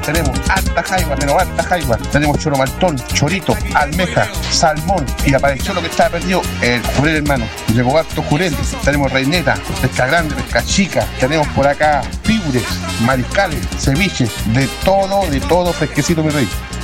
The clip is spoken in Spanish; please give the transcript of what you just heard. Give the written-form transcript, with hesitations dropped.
tenemos harta jaiba, pero harta jaiba. Tenemos choromaltón, chorito, almeja, salmón, y apareció lo que estaba perdido, el jurel, hermano. Llegó harto jurel. Tenemos reineta, pesca grande, pesca chica. Tenemos por acá pibres, mariscales, ceviches, de todo fresquecito, mi rey.